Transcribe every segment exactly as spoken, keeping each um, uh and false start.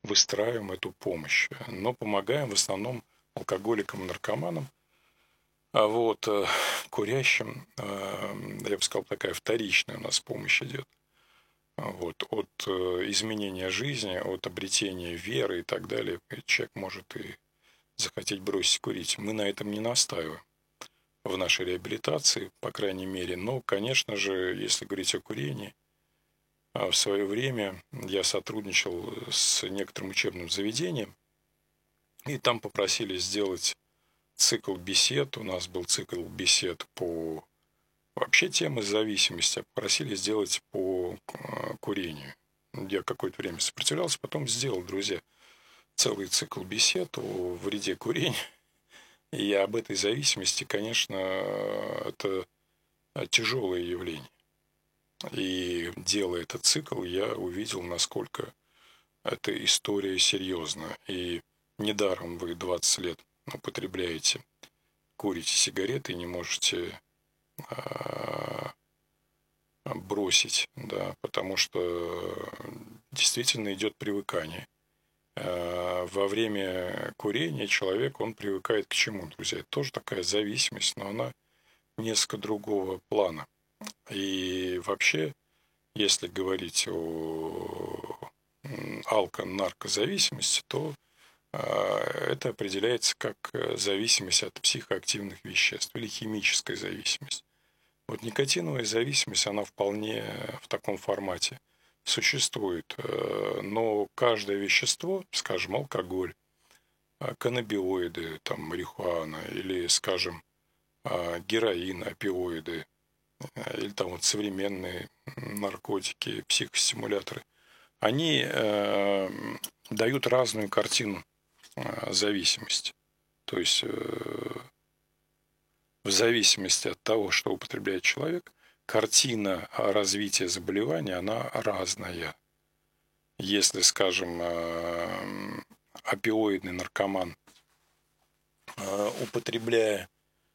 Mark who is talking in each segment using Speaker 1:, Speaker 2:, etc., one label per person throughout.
Speaker 1: выстраиваем эту помощь. Но помогаем в основном алкоголикам и наркоманам. А вот э, курящим, э, я бы сказал, такая вторичная у нас помощь идет. Вот, от э, изменения жизни, от обретения веры и так далее. Человек может и захотеть бросить курить. Мы на этом не настаиваем в нашей реабилитации, по крайней мере. Но, конечно же, если говорить о курении, в свое время я сотрудничал с некоторым учебным заведением, и там попросили сделать цикл бесед. У нас был цикл бесед по вообще темы зависимости, попросили сделать по курению. Я какое-то время сопротивлялся, потом сделал, друзья, целый цикл бесед о вреде курения. И об этой зависимости, конечно, это тяжелое явление. И делая этот цикл, я увидел, насколько эта история серьезна. И недаром вы двадцать лет употребляете, курите сигареты и не можете а, бросить, да, потому что действительно идет привыкание. А, во время курения человек, он привыкает к чему, друзья? Это тоже такая зависимость, но она несколько другого плана. И вообще, если говорить о алко-наркозависимости, то это определяется как зависимость от психоактивных веществ или химическая зависимость. Вот никотиновая зависимость, она вполне в таком формате существует. Но каждое вещество, скажем, алкоголь, каннабиоиды, там, марихуана или, скажем, героин, опиоиды, или там вот современные наркотики, психостимуляторы, они э, дают разную картину э, зависимости. То есть э, в зависимости от того, что употребляет человек, картина развития заболевания, она разная. Если, скажем, э, опиоидный наркоман, э, употребляя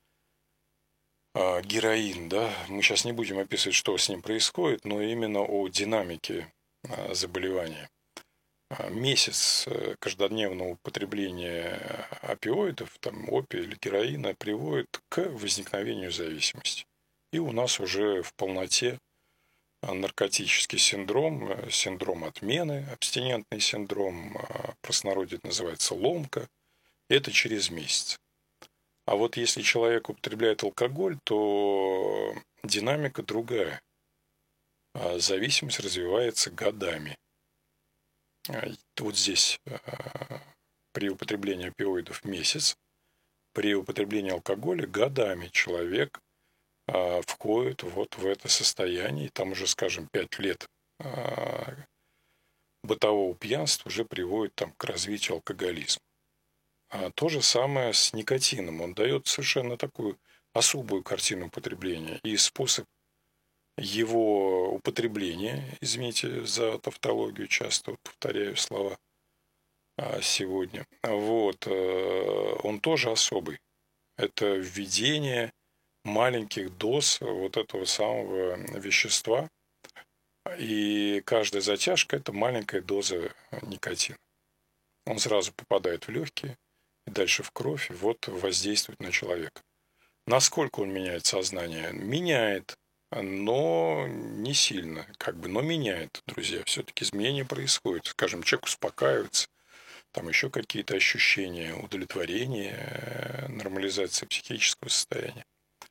Speaker 1: героин, да, мы сейчас не будем описывать, что с ним происходит, но именно о динамике заболевания. Месяц каждодневного употребления опиоидов, там, опия или героина, приводит к возникновению зависимости. И у нас уже в полноте наркотический синдром, синдром отмены, абстинентный синдром, в простонародье это называется ломка, это через месяц. А вот если человек употребляет алкоголь, то динамика другая. Зависимость развивается годами. Вот здесь при употреблении опиоидов месяц, при употреблении алкоголя годами человек входит вот в это состояние. И там уже, скажем, пять лет бытового пьянства уже приводит там, к развитию алкоголизма. А то же самое с никотином. Он дает совершенно такую особую картину употребления. И способ его употребления, извините за тавтологию, часто повторяю слова сегодня, вот, он тоже особый. Это введение маленьких доз вот этого самого вещества. И каждая затяжка – это маленькая доза никотина. Он сразу попадает в легкие, и дальше в кровь, и вот воздействует на человека. Насколько он меняет сознание? Меняет, но не сильно, как бы, но меняет, друзья. Все-таки изменения происходят. Скажем, человек успокаивается, там еще какие-то ощущения удовлетворения, нормализация психического состояния.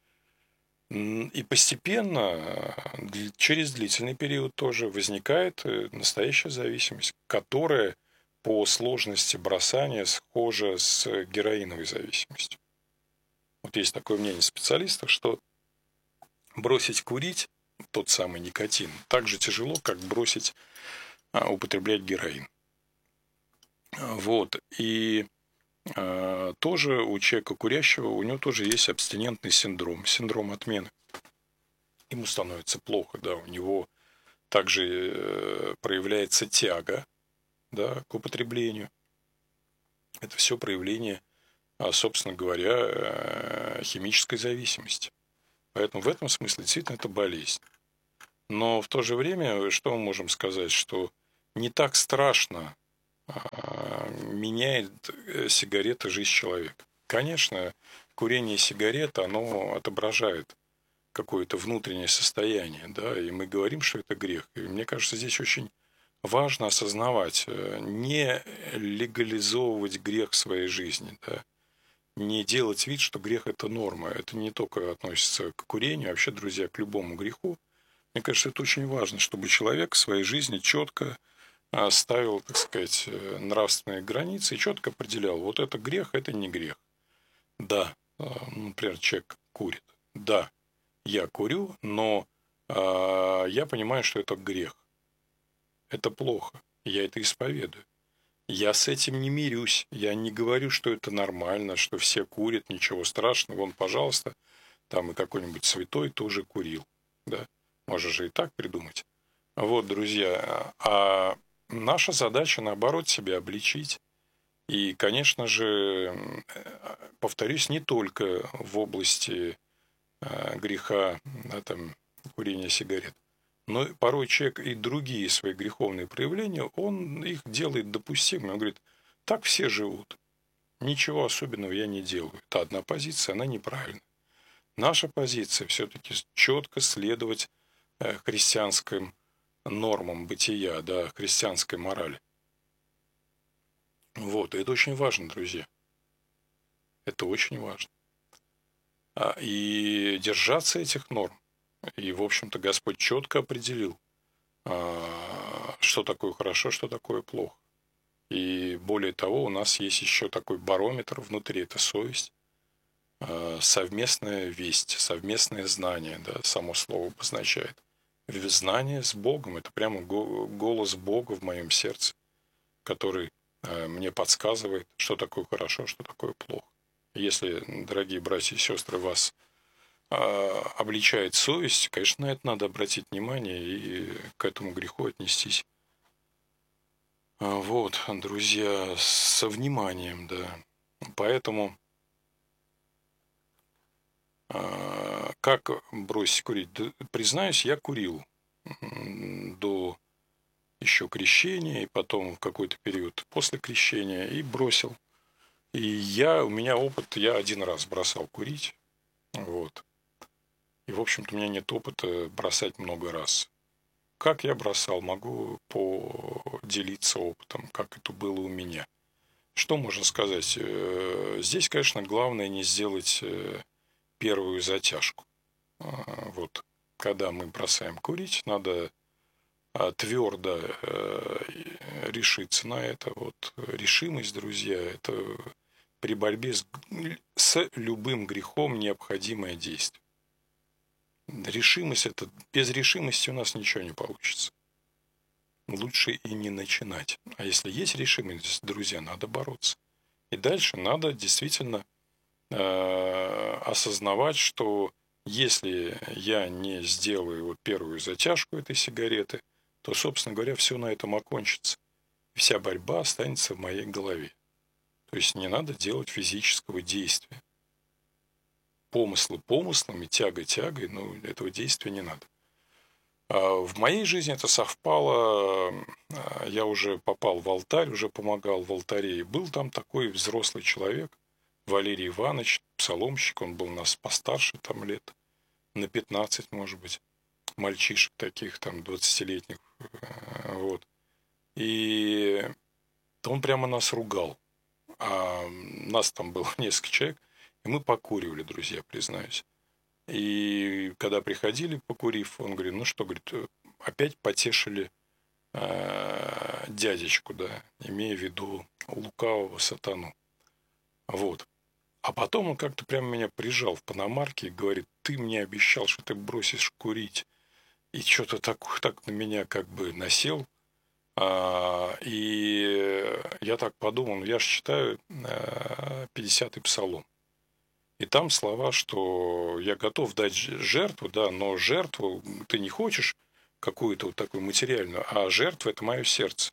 Speaker 1: И постепенно, через длительный период тоже возникает настоящая зависимость, которая по сложности бросания схожа с героиновой зависимостью. Вот есть такое мнение специалистов, что бросить курить, тот самый никотин, так же тяжело, как бросить а, употреблять героин. Вот. И а, тоже у человека курящего, у него тоже есть абстинентный синдром, синдром отмены. Ему становится плохо, да, у него также э, проявляется тяга, да, к употреблению. Это все проявление, собственно говоря, химической зависимости. Поэтому в этом смысле действительно это болезнь. Но в то же время, что мы можем сказать, что не так страшно меняет сигарета жизнь человека. Конечно, курение сигарет, оно отображает какое-то внутреннее состояние, да, и мы говорим, что это грех. И мне кажется, здесь очень важно осознавать, не легализовывать грех в своей жизни, да, не делать вид, что грех – это норма. Это не только относится к курению, а вообще, друзья, к любому греху. Мне кажется, это очень важно, чтобы человек в своей жизни четко ставил, так сказать, нравственные границы и четко определял, вот это грех, это не грех. Да, например, человек курит. Да, я курю, но э, я понимаю, что это грех. Это плохо. Я это исповедую. Я с этим не мирюсь. Я не говорю, что это нормально, что все курят, ничего страшного. Вон, пожалуйста, там и какой-нибудь святой тоже курил. Да? Можно же и так придумать. Вот, друзья. А наша задача, наоборот, себя обличить. И, конечно же, повторюсь, не только в области греха, да, там, курения сигарет. Но порой человек и другие свои греховные проявления, он их делает допустимыми. Он говорит, так все живут. Ничего особенного я не делаю. Это одна позиция, она неправильная. Наша позиция все-таки четко следовать христианским нормам бытия, да, христианской морали. Вот, и это очень важно, друзья. Это очень важно. И держаться этих норм. И, в общем-то, Господь четко определил, что такое хорошо, что такое плохо. И более того, у нас есть еще такой барометр внутри, это совесть, совместная весть, совместное знание, да, само слово обозначает. Знание с Богом, это прямо голос Бога в моем сердце, который мне подсказывает, что такое хорошо, что такое плохо. Если, дорогие братья и сестры, вас обличает совесть, конечно, на это надо обратить внимание и к этому греху отнестись. Вот, друзья, со вниманием, да. Поэтому как бросить курить? Да, признаюсь, я курил до еще крещения, и потом в какой-то период после крещения, и бросил. И я, у меня опыт, я один раз бросал курить, вот. И, в общем-то, у меня нет опыта бросать много раз. Как я бросал, могу поделиться опытом, как это было у меня. Что можно сказать? Здесь, конечно, главное не сделать первую затяжку. Вот, когда мы бросаем курить, надо твердо решиться на это. Вот, решимость, друзья, это при борьбе с, с любым грехом необходимое действие. Решимость это, без решимости у нас ничего не получится. Лучше и не начинать. А если есть решимость, друзья, надо бороться. И дальше надо действительно э, осознавать, что если я не сделаю вот первую затяжку этой сигареты, то, собственно говоря, все на этом окончится. Вся борьба останется в моей голове. То есть не надо делать физического действия. Помыслы помыслами, тяга тягой, но этого действия не надо. В моей жизни это совпало, я уже попал в алтарь, уже помогал в алтаре, и был там такой взрослый человек, Валерий Иванович, псаломщик, он был у нас постарше там лет, на пятнадцать, может быть, мальчишек таких, там, двадцатилетних, вот. И он прямо нас ругал, а нас там было несколько человек, и мы покуривали, друзья, признаюсь. И когда приходили, покурив, он говорит, ну что, говорит, опять потешили э, дядечку, да, имея в виду лукавого сатану. Вот. А потом он как-то прямо меня прижал в паномарке и говорит, ты мне обещал, что ты бросишь курить. И что-то так, так на меня как бы насел. А, и я так подумал, ну, я же читаю э, пятидесятый псалом. И там слова, что я готов дать жертву, да, но жертву ты не хочешь какую-то вот такую материальную, а жертва – это мое сердце.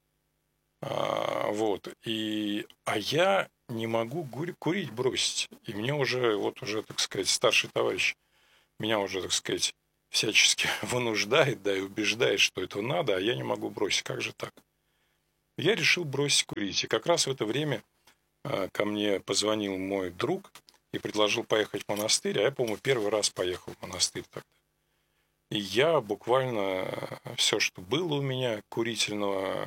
Speaker 1: А, вот. И, а я не могу курить бросить. И мне уже, вот уже, так сказать, старший товарищ меня уже, так сказать, всячески вынуждает, да, и убеждает, что это надо, а я не могу бросить. Как же так? Я решил бросить курить. И как раз в это время ко мне позвонил мой друг и предложил поехать в монастырь. А я, по-моему, первый раз поехал в монастырь тогда. И я буквально все, что было у меня курительного,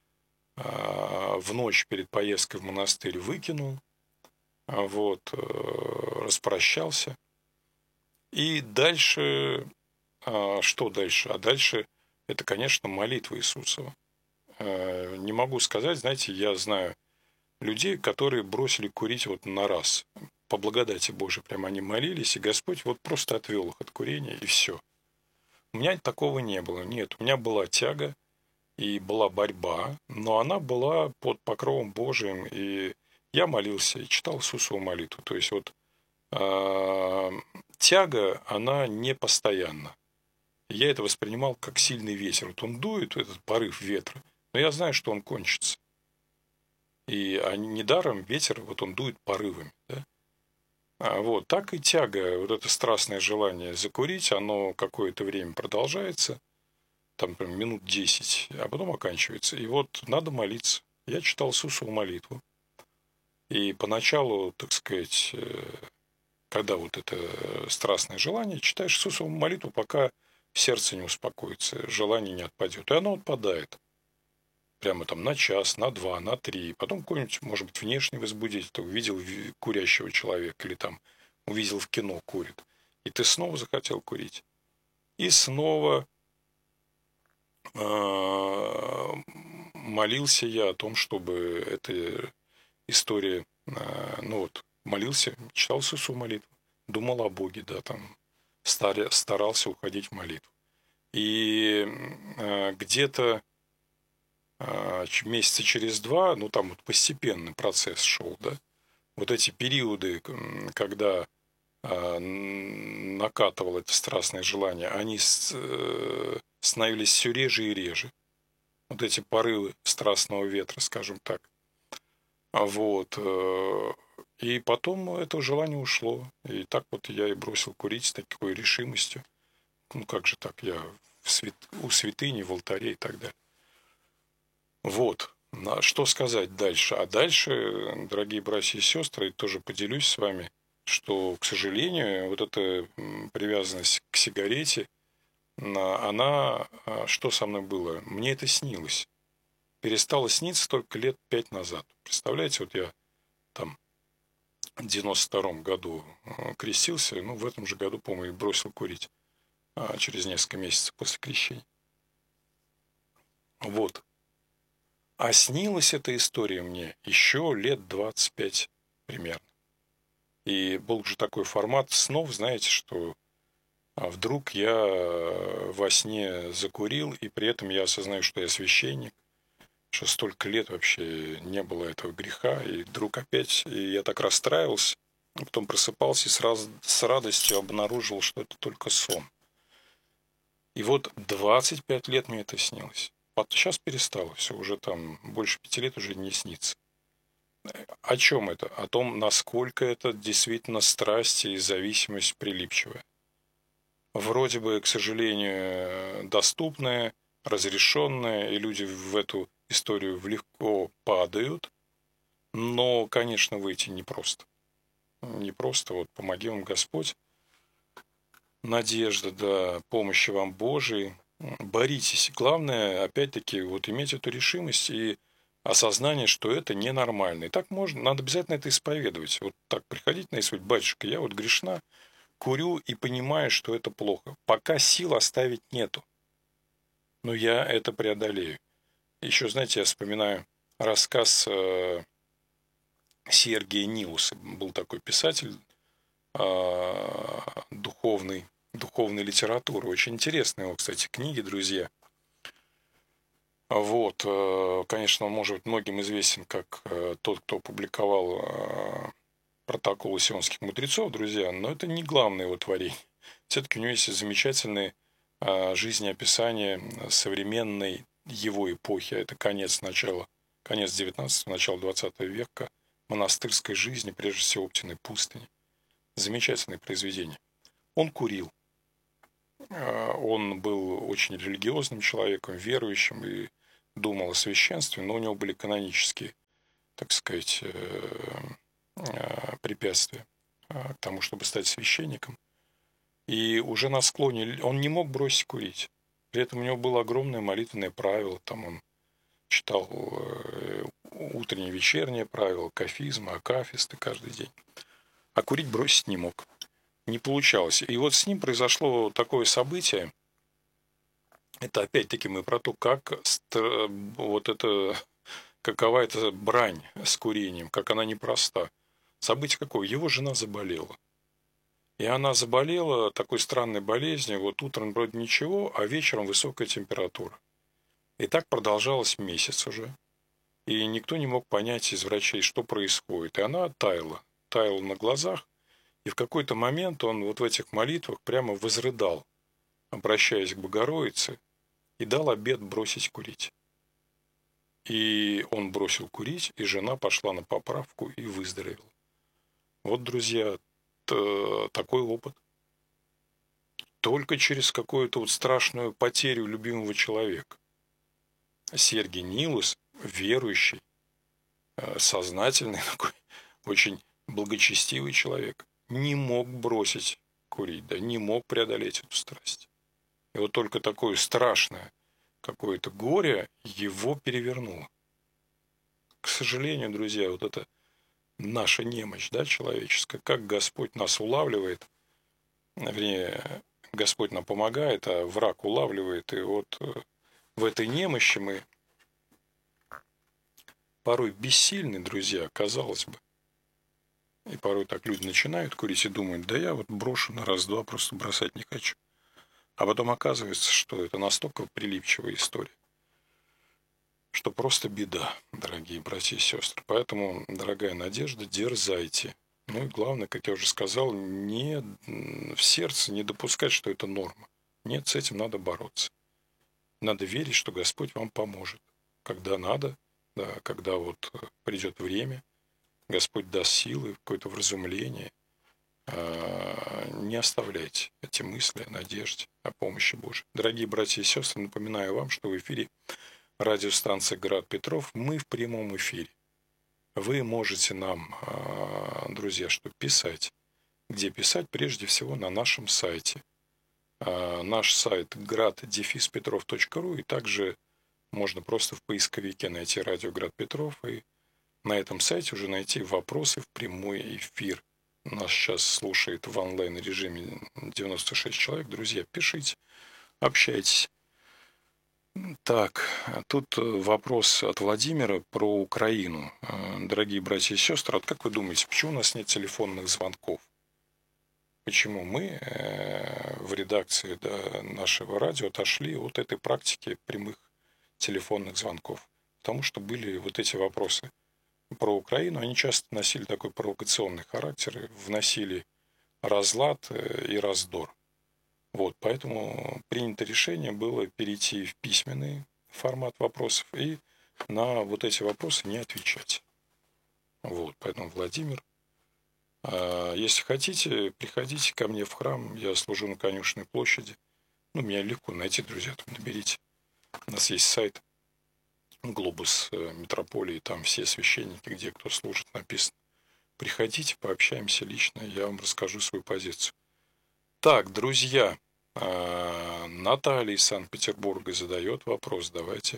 Speaker 1: в ночь перед поездкой в монастырь выкинул. Вот, распрощался. И дальше, что дальше? А дальше это, конечно, молитва Иисусова. Не могу сказать, знаете, я знаю людей, которые бросили курить вот на раз. По благодати Божией прям они молились, и Господь вот просто отвел их от курения, и все. У меня такого не было. Нет, у меня была тяга и была борьба, но она была под покровом Божиим, и я молился и читал Иисусову молитву. То есть вот э, тяга, она не постоянна. Я это воспринимал как сильный ветер. Вот он дует, этот порыв ветра, но я знаю, что он кончится. И а недаром ветер, вот он дует порывами. Да? А вот так и тяга, вот это страстное желание закурить, оно какое-то время продолжается, там, например, минут десять, а потом оканчивается. И вот надо молиться. Я читал Иисусову молитву. И поначалу, так сказать, когда вот это страстное желание, читаешь Иисусову молитву, пока сердце не успокоится, желание не отпадет. И оно отпадает. Прямо там на час, на два, на три. Потом какой-нибудь, может быть, внешний возбудитель. Ты увидел курящего человека или там увидел в кино курит. И ты снова захотел курить. И снова э, молился я о том, чтобы эта история, э, ну вот, молился, читал Иисусову молитву, думал о Боге, да, там, старался уходить в молитву. И э, где-то месяца через два, ну там вот постепенный процесс шел, да, вот эти периоды, когда накатывало это страстное желание, они становились все реже и реже. Вот эти порывы страстного ветра, скажем так. Вот. И потом это желание ушло. И так вот я и бросил курить с такой решимостью. Ну как же так, я в свят... у святыни, в алтаре и так далее. Вот. Что сказать дальше? А дальше, дорогие братья и сестры, тоже поделюсь с вами, что, к сожалению, вот эта привязанность к сигарете, она, что со мной было? Мне это снилось. Перестало сниться только лет пять назад. Представляете, вот я там в девяносто втором году крестился, ну, в этом же году, по-моему, и бросил курить через несколько месяцев после крещения. Вот. А снилась эта история мне еще лет двадцать пять примерно. И был же такой формат снов, знаете, что вдруг я во сне закурил, и при этом я осознаю, что я священник, что столько лет вообще не было этого греха, и вдруг опять, и я так расстраивался, а потом просыпался и сразу с радостью обнаружил, что это только сон. И вот двадцать пять лет мне это снилось. Вот сейчас перестало все, уже там больше пяти лет уже не снится. О чем это? О том, насколько это действительно страсть и зависимость прилипчивая. Вроде бы, к сожалению, доступная, разрешенная, и люди в эту историю легко падают, но, конечно, выйти непросто. Непросто, вот помоги вам Господь. Надежда, да, помощи вам Божией. Боритесь. Главное, опять-таки, вот иметь эту решимость и осознание, что это ненормально. И так можно, надо обязательно это исповедовать. Вот так приходить на исповедь: батюшка, я вот грешна, курю и понимаю, что это плохо. Пока сил оставить нету. Но я это преодолею. Еще, знаете, я вспоминаю рассказ э, Сергия Нилуса. Был такой писатель э, духовный, духовной литературы. Очень интересные его, кстати, книги, друзья. Вот, конечно, он может быть многим известен как тот, кто опубликовал протоколы сионских мудрецов, друзья, но это не главное его творение. Все-таки у него есть замечательные жизнеописания современной его эпохи. Это конец начала, конец девятнадцатого, начало двадцатого века, монастырской жизни, прежде всего Оптиной пустыни. Замечательное произведение. Он курил. Он был очень религиозным человеком, верующим, и думал о священстве, но у него были канонические, так сказать, препятствия к тому, чтобы стать священником. И уже на склоне он не мог бросить курить. При этом у него было огромное молитвенное правило. Там он читал утреннее, вечернее правило, кафизмы, акафисты каждый день. А курить бросить не мог. Не получалось. И вот с ним произошло такое событие. Это опять-таки мы про то, как вот это, какова эта брань с курением, как она непроста. Событие какое? Его жена заболела. И она заболела такой странной болезнью. Вот утром вроде ничего, а вечером высокая температура. И так продолжалось месяц уже. И никто не мог понять из врачей, что происходит. И она таяла. Таяла на глазах. И в какой-то момент он вот в этих молитвах прямо возрыдал, обращаясь к Богородице, и дал обет бросить курить. И он бросил курить, и жена пошла на поправку и выздоровела. Вот, друзья, такой опыт. Только через какую-то вот страшную потерю любимого человека. Сергий Нилус, верующий, сознательный такой, очень благочестивый человек, не мог бросить курить, да, не мог преодолеть эту страсть. И вот только такое страшное какое-то горе его перевернуло. К сожалению, друзья, вот это наша немощь, да, человеческая, как Господь нас улавливает, вернее, Господь нам помогает, а враг улавливает, и вот в этой немощи мы порой бессильны, друзья, казалось бы. И порой так люди начинают курить и думают, да я вот брошу на раз-два, просто бросать не хочу. А потом оказывается, что это настолько прилипчивая история, что просто беда, дорогие братья и сестры. Поэтому, дорогая Надежда, дерзайте. Ну и главное, как я уже сказал, не в сердце не допускать, что это норма. Нет, с этим надо бороться. Надо верить, что Господь вам поможет. Когда надо, да, когда вот придет время, Господь даст силы, какое-то вразумление. Не оставляйте эти мысли о надежде, о помощи Божьей. Дорогие братья и сестры, напоминаю вам, что в эфире радиостанция «Град Петров». Мы в прямом эфире. Вы можете нам, друзья, что писать. Где писать? Прежде всего на нашем сайте. Наш сайт град петров точка ру, и также можно просто в поисковике найти радио «Град Петров», и на этом сайте уже найти вопросы в прямой эфир. Нас сейчас слушает в онлайн-режиме девяносто шесть человек. Друзья, пишите, общайтесь. Так, тут вопрос от Владимира про Украину. Дорогие братья и сестры, вот как вы думаете, почему у нас нет телефонных звонков? Почему мы в редакции, да, нашего радио отошли от этой практики прямых телефонных звонков? Потому что были вот эти вопросы про Украину, они часто носили такой провокационный характер, вносили разлад и раздор. Вот, поэтому принято решение было перейти в письменный формат вопросов и на вот эти вопросы не отвечать. Вот, поэтому, Владимир, если хотите, приходите ко мне в храм, я служу на Конюшенной площади. Ну, меня легко найти, друзья, там наберите. У нас есть сайт Глобус Митрополии, там все священники, где кто служит, написано. Приходите, пообщаемся лично, я вам расскажу свою позицию. Так, друзья, Наталья из Санкт-Петербурга задает вопрос, давайте.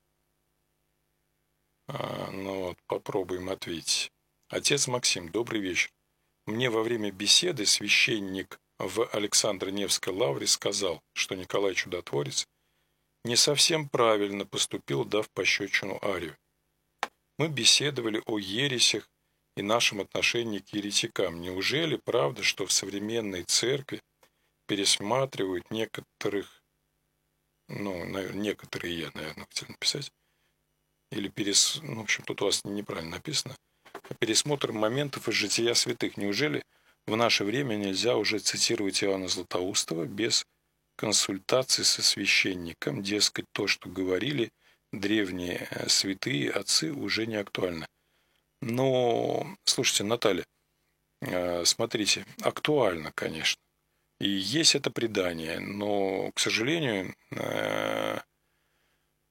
Speaker 1: Ну вот, попробуем ответить. Отец Максим, добрый вечер. Мне во время беседы священник в Александро-Невской лавре сказал, что Николай Чудотворец не совсем правильно поступил, дав пощечину Арию. Мы беседовали о ересях и нашем отношении к еретикам. Неужели правда, что в современной церкви пересматривают некоторых, ну, некоторые я, наверное, хотел написать, или перес... ну, в общем, тут у вас неправильно написано, пересмотр моментов из жития святых. Неужели в наше время нельзя уже цитировать Иоанна Златоустова без консультации со священником, дескать, то, что говорили древние святые отцы, уже не актуально? Но, слушайте, Наталья, смотрите, актуально, конечно. И есть это предание, но, к сожалению,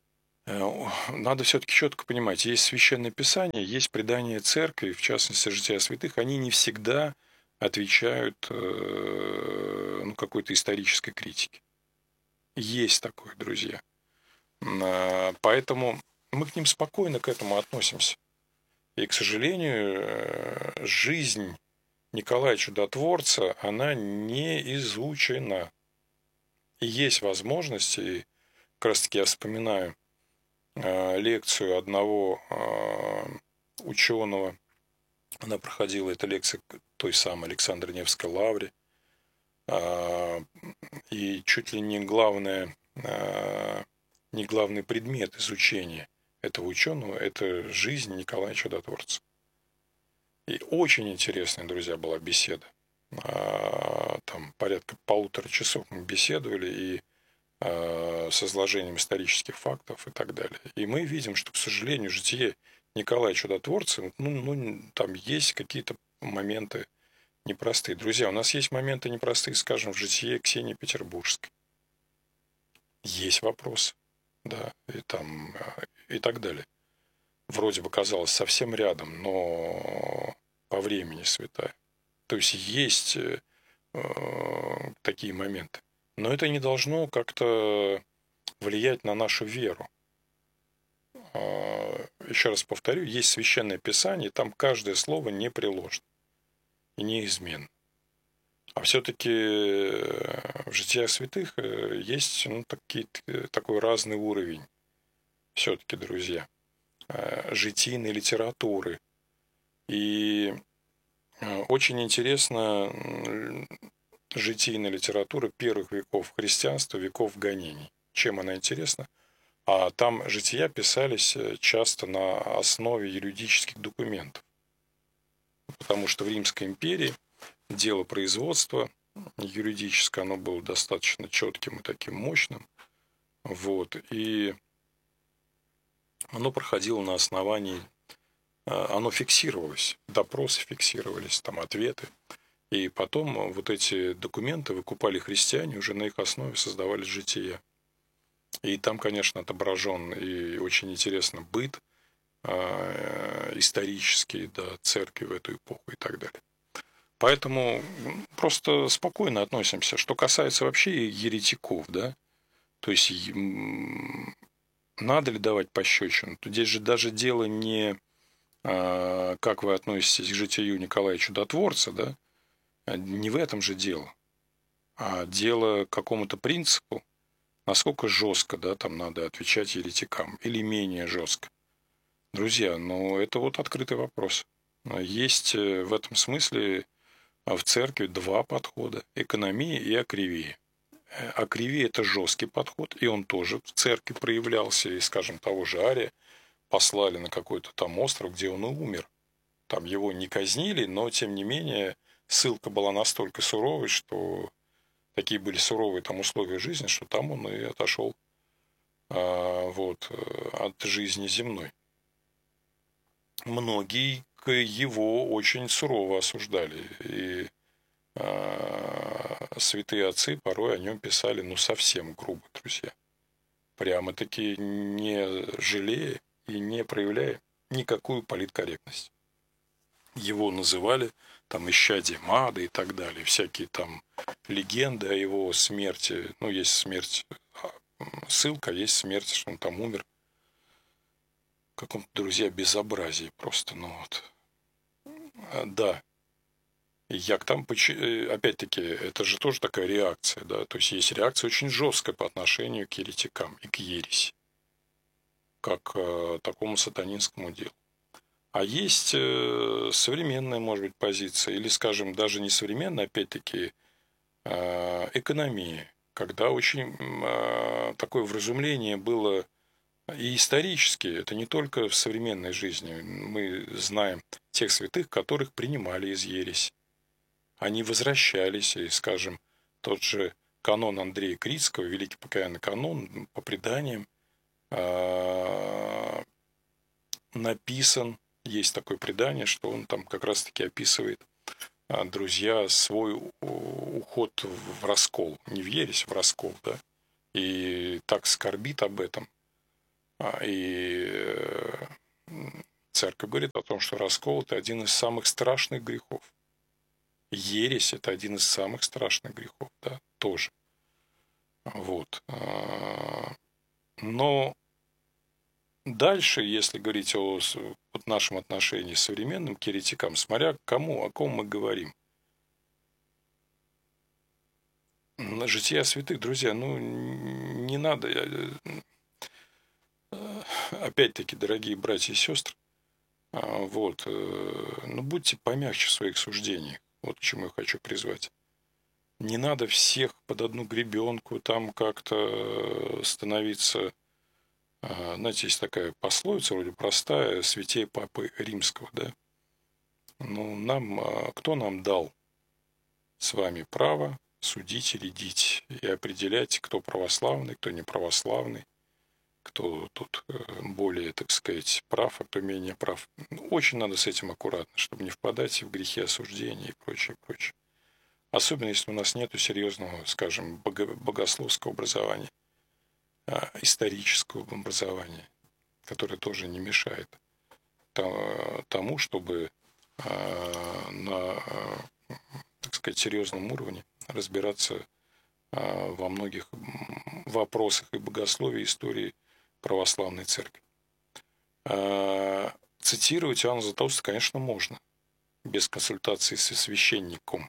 Speaker 1: надо все-таки четко понимать, есть Священное Писание, есть предания церкви, в частности, жития святых, они не всегда отвечают э, ну, какой-то исторической критике. Есть такое, друзья. А, Поэтому мы к ним спокойно к этому относимся. И, к сожалению, э, жизнь Николая Чудотворца, она не изучена. И есть возможности, как раз таки я вспоминаю э, лекцию одного э, ученого, она проходила, эта лекция той самой Александра Невской лавре, э, и чуть ли не главное, э, не главный предмет изучения этого ученого – это жизнь Николая Чудотворца. И очень интересная, друзья, была беседа. Там порядка полутора часов мы беседовали и с изложением исторических фактов и так далее. И мы видим, что, к сожалению, житие Николая Чудотворца, ну, ну там есть какие-то моменты непростые. Друзья, у нас есть моменты непростые, скажем, в житии Ксении Петербургской. Есть вопросы, да, и там, и так далее. Вроде бы казалось совсем рядом, но по времени святая. То есть есть э, такие моменты. Но это не должно как-то влиять на нашу веру. Э, еще раз повторю, есть Священное Писание, там каждое слово непреложно и неизменно. А все-таки в житиях святых есть ну, такие, такой разный уровень. Все-таки, друзья, житийной литературы. И очень интересно житийная литература первых веков христианства, веков гонений. Чем она интересна? А там жития писались часто на основе юридических документов. Потому что в Римской империи дело производства юридическое, оно было достаточно четким и таким мощным. Вот. И оно проходило на основании, оно фиксировалось, допросы фиксировались, там ответы. И потом вот эти документы выкупали христиане, уже на их основе создавались жития. И там, конечно, отображен и очень интересно быт э, исторический, да, церкви в эту эпоху и так далее. Поэтому просто спокойно относимся. Что касается вообще еретиков, да, то есть надо ли давать пощечину? Здесь же даже дело не э, как вы относитесь к житию Николая Чудотворца, да, не в этом же дело, а дело к какому-то принципу, насколько жестко, да, там надо отвечать еретикам, или менее жестко. Друзья, ну это вот открытый вопрос. Есть в этом смысле в церкви два подхода – экономия и акривия. Акривия – это жесткий подход, и он тоже в церкви проявлялся, и, скажем, того же Ария послали на какой-то там остров, где он и умер. Там его не казнили, но, тем не менее, ссылка была настолько суровой, что такие были суровые там условия жизни, что там он и отошел а, вот, от жизни земной. Многие его очень сурово осуждали, и а, святые отцы порой о нем писали, ну, совсем грубо, друзья. Прямо-таки не жалея и не проявляя никакую политкорректность. Его называли там исчадием ада и так далее. Всякие там легенды о его смерти. Ну, есть смерть, ссылка, есть смерть, что он там умер. В каком-то, друзья, безобразии просто. Ну вот. Да. Як там, опять-таки, это же тоже такая реакция, да, то есть есть реакция очень жесткая по отношению к еретикам и к ереси, как к такому сатанинскому делу. А есть современная, может быть, позиция, или, скажем, даже не современная, опять-таки, экономия, когда очень такое вразумление было и исторически, это не только в современной жизни. Мы знаем тех святых, которых принимали из ереси. Они возвращались, и, скажем, тот же канон Андрея Критского, Великий покаянный канон, по преданиям, написан, есть такое предание, что он там как раз-таки описывает, друзья, свой уход в раскол, не в ересь, в раскол, да, и так скорбит об этом, И церковь говорит о том, что раскол – это один из самых страшных грехов. Ересь – это один из самых страшных грехов, да, тоже. Вот. Но дальше, если говорить о вот нашем отношении с современным к еретикам, смотря кому, о ком мы говорим. На жития святых, друзья, ну, не надо, опять-таки, дорогие братья и сестры, вот, ну, будьте помягче в своих суждениях, вот к чему я хочу призвать. Не надо всех под одну гребенку там как-то становиться. Знаете, есть такая пословица, вроде простая, святей Папы Римского, да? Ну, нам, кто нам дал с вами право судить и рядить и определять, кто православный, кто не православный, кто тут более, так сказать, прав, а кто менее прав. Очень надо с этим аккуратно, чтобы не впадать в грехи осуждения и прочее, прочее. Особенно, если у нас нет серьезного, скажем, богословского образования, исторического образования, которое тоже не мешает тому, чтобы на, так сказать, серьезном уровне разбираться во многих вопросах и богословия, и истории православной церкви. Цитировать Иоанна Златоуста, конечно, можно, без консультации со священником.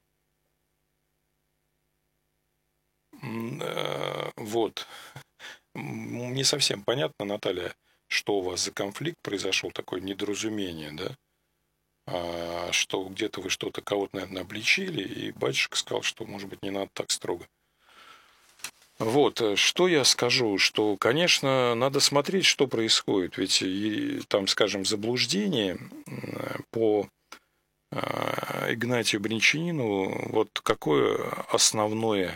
Speaker 1: Вот. Не совсем понятно, Наталья, что у вас за конфликт произошел, такое недоразумение, да? А, что где-то вы что-то, кого-то, наверное, обличили, и батюшка сказал, что, может быть, не надо так строго. Вот, что я скажу, что, конечно, надо смотреть, что происходит, ведь там, скажем, заблуждение по Игнатию Бринчанину, вот какое основное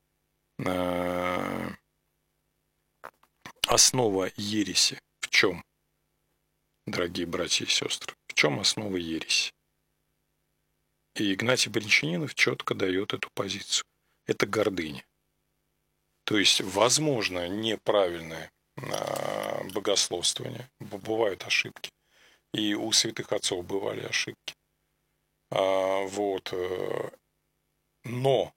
Speaker 1: основа ереси в чем, дорогие братья и сестры? В чем основа ереси? И Игнатий Бринчанинов четко дает эту позицию. Это гордыня. То есть, возможно, неправильное богословствование, бывают ошибки. И у святых отцов бывали ошибки. Вот. Но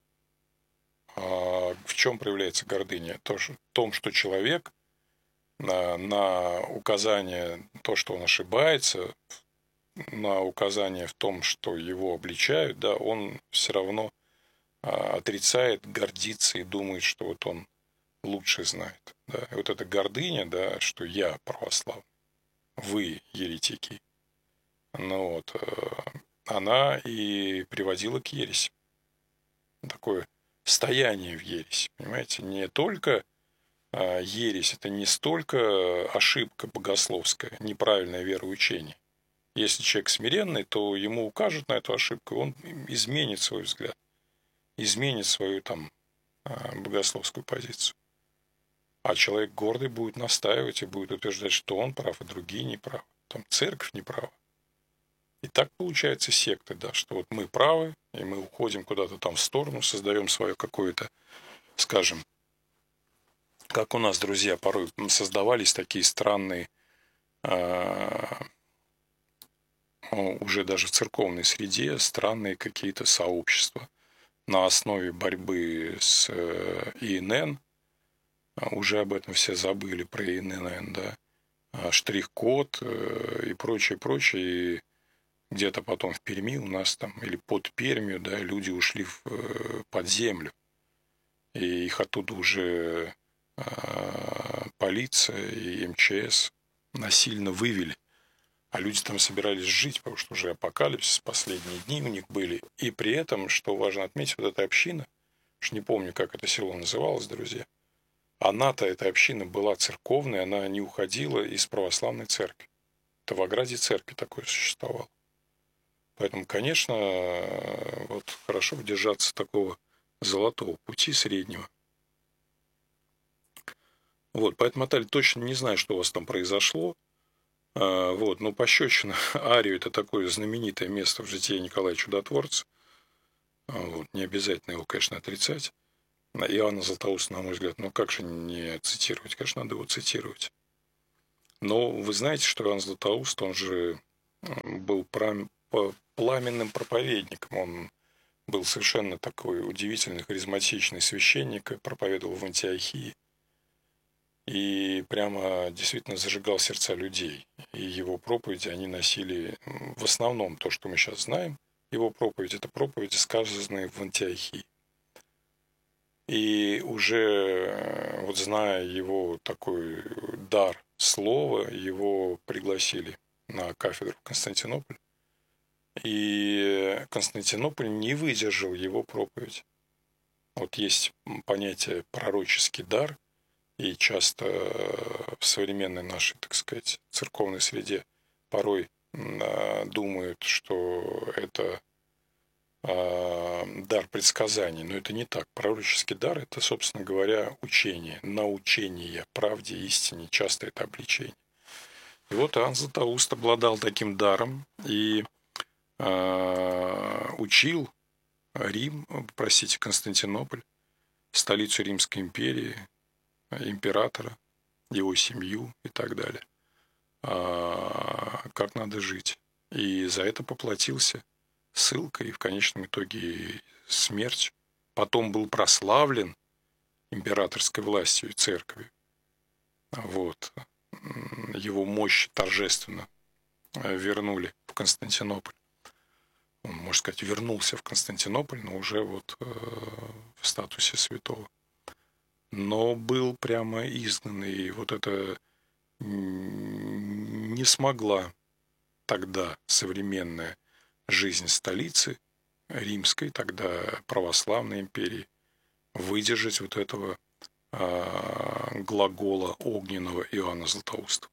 Speaker 1: в чем проявляется гордыня? То, что, в том, что человек на, на указание, то, что он ошибается, на указание в том, что его обличают, да, он все равно отрицает, гордится и думает, что вот он лучше знает. Да. И вот эта гордыня, да, что я православный, вы еретики, ну вот, она и приводила к ереси. Такое стояние в ереси, понимаете? Не только ересь, это не столько ошибка богословская, неправильное вероучение. Если человек смиренный, то ему укажут на эту ошибку, и он изменит свой взгляд, изменит свою там богословскую позицию. А человек гордый будет настаивать и будет утверждать, что он прав, и другие не правы. Там церковь не права. И так получается секты, да, что вот мы правы, и мы уходим куда-то там в сторону, создаем свое какое-то, скажем, как у нас, друзья, порой создавались такие странные, э, уже даже в церковной среде, странные какие-то сообщества на основе борьбы с И Н Н. Уже об этом все забыли, про И Н Н, да, штрих-код и прочее, прочее. И где-то потом в Перми у нас там, или под Пермью, да, люди ушли в, под землю. И их оттуда уже полиция и Эм Че Эс насильно вывели. А люди там собирались жить, потому что уже апокалипсис, последние дни у них были. И при этом, что важно отметить, вот эта община, уж не помню, как это село называлось, друзья, она-то, эта община была церковной, она не уходила из православной церкви. Это в ограде церкви такое существовало. Поэтому, конечно, вот хорошо бы держаться такого золотого пути среднего. Вот, поэтому, Наталья, точно не знаю, что у вас там произошло. А, вот, но пощечина Арию – это такое знаменитое место в житии Николая Чудотворца. Вот, не обязательно его, конечно, отрицать. Иоанна Златоуста, на мой взгляд, ну как же не цитировать? Конечно, надо его цитировать. Но вы знаете, что Иоанн Златоуст, он же был пламенным проповедником. Он был совершенно такой удивительный, харизматичный священник, и проповедовал в Антиохии. И прямо действительно зажигал сердца людей. И его проповеди, они носили в основном то, что мы сейчас знаем. Его проповедь – это проповеди, сказанные в Антиохии. И уже вот зная его такой дар слова, его пригласили на кафедру в Константинополь. И Константинополь не выдержал его проповедь. Вот есть понятие «пророческий дар», и часто в современной нашей, так сказать, церковной среде порой думают, что это дар предсказаний, но это не так. Пророческий дар – это, собственно говоря, учение, научение правде, истине, часто это обличение. И вот Иоанн Златоуст обладал таким даром и э, учил Рим, простите, Константинополь, столицу Римской империи, императора, его семью и так далее, как надо жить. И за это поплатился ссылкой и в конечном итоге смерть. Потом был прославлен императорской властью и церковью. Вот. Его мощь торжественно вернули в Константинополь. Он, можно сказать, вернулся в Константинополь, но уже вот в статусе святого. Но был прямо изгнан, и вот это не смогла тогда современная жизнь столицы римской, тогда православной империи, выдержать вот этого а, глагола огненного Иоанна Златоуста.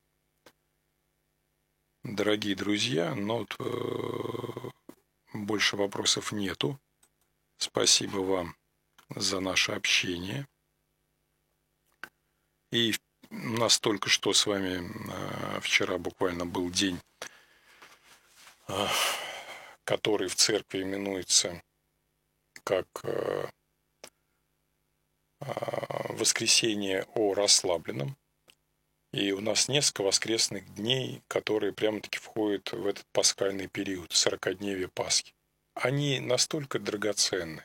Speaker 1: Дорогие друзья, но вот, э, больше вопросов нету. Спасибо вам за наше общение. И у нас только что с вами вчера буквально был день, который в церкви именуется как воскресенье о расслабленном. И у нас несколько воскресных дней, которые прямо-таки входят в этот пасхальный период, сорокадневье Пасхи. Они настолько драгоценны.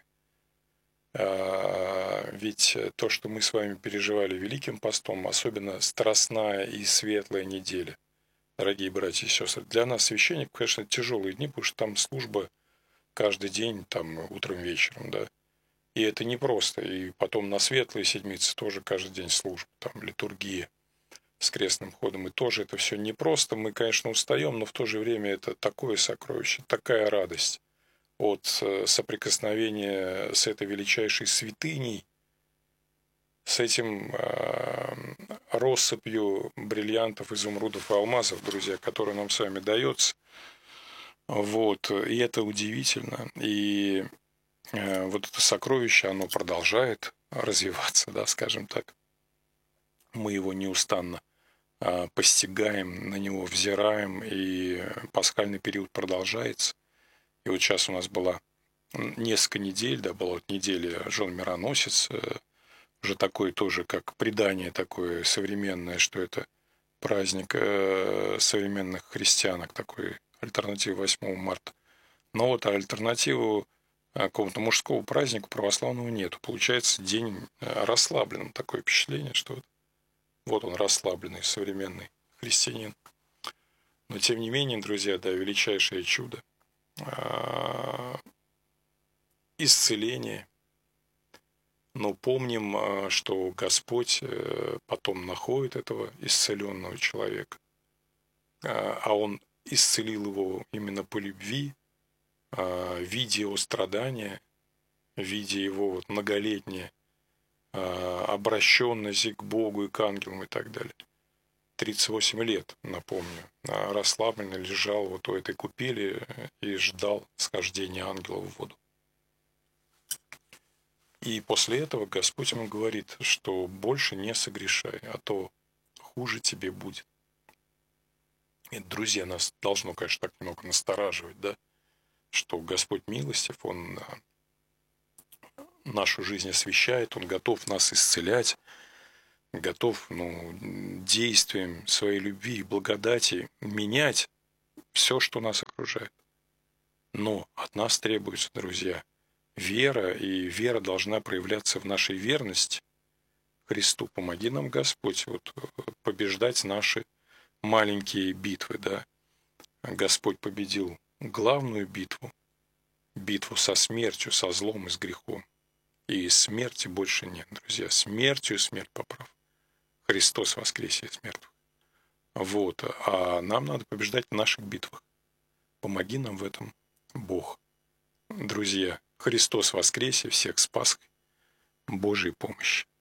Speaker 1: Ведь то, что мы с вами переживали Великим постом, особенно страстная и светлая неделя, дорогие братья и сестры, для нас, священников, конечно, тяжелые дни, потому что там служба каждый день, там утром, вечером, да. И это непросто. И потом на светлые седмицы тоже каждый день служба, там литургия с крестным ходом. И тоже это все непросто. Мы, конечно, устаем, но в то же время это такое сокровище, такая радость от соприкосновения с этой величайшей святыней, с этим э, россыпью бриллиантов, изумрудов и алмазов, друзья, которые нам с вами дается. Вот. И это удивительно. И э, вот это сокровище, оно продолжает развиваться, да, скажем так. Мы его неустанно э, постигаем, на него взираем, и пасхальный период продолжается. И вот сейчас у нас была несколько недель, да, была вот неделя жен мироносец, уже такой тоже, как предание такое современное, что это праздник современных христианок, такой альтернатива восьмого марта. Но вот альтернативу какого-то мужского праздника православного нету. Получается день расслабленным, такое впечатление, что вот, вот он расслабленный современный христианин. Но тем не менее, друзья, да, величайшее чудо. Исцеление. Но помним, что Господь потом находит этого исцеленного человека, а Он исцелил его именно по любви, видя его страдания, видя его вот многолетнее обращенность к Богу и к ангелам и так далее. тридцать восемь лет, напомню, расслабленно лежал вот у этой купели и ждал схождения ангелов в воду. И после этого Господь ему говорит, что больше не согрешай, а то хуже тебе будет. И, друзья, нас должно, конечно, так немного настораживать, да, что Господь милостив, Он нашу жизнь освящает, Он готов нас исцелять, готов, ну, действием своей любви и благодати менять все, что нас окружает. Но от нас требуется, друзья, вера, и вера должна проявляться в нашей верности Христу. Помоги нам, Господь, вот, побеждать наши маленькие битвы, да. Господь победил главную битву, битву со смертью, со злом и с грехом. И смерти больше нет, друзья. Смертью смерть поправ. Христос воскресе из мертвых. Вот. А нам надо побеждать в наших битвах. Помоги нам в этом, Бог. Друзья, Христос воскресе, всех с Пасхой. Божьей помощи.